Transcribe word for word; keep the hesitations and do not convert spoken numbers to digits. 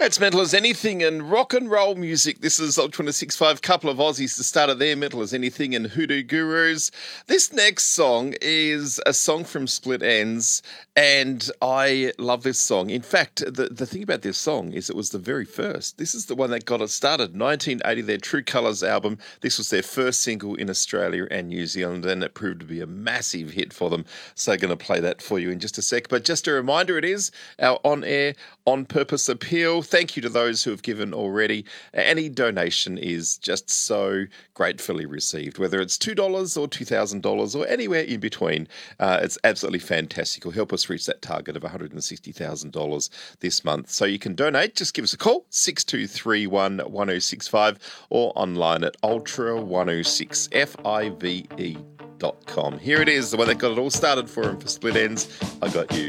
It's Mental as Anything and rock and roll music. This is Ultra one oh six point five, couple of Aussies to start of their Mental as Anything and Hoodoo Gurus. This next song is a song from Split Enz, and I love this song. In fact, the, the thing about this song is it was the very first. This is the one that got it started, nineteen eighty, their True Colours album. This was their first single in Australia and New Zealand, and it proved to be a massive hit for them. So I'm going to play that for you in just a sec. But just a reminder, it is our on-air, on-purpose appeal. Thank you to those who have given already. Any donation is just so gratefully received, whether it's two dollars or two thousand dollars or anywhere in between. Uh, it's absolutely fantastic. It'll help us reach that target of one hundred sixty thousand dollars this month. So you can donate. Just give us a call, six two three one, one oh six five, or online at ultra one oh six five dot com. Here it is, the one that got it all started for him for Split Enz. I Got You.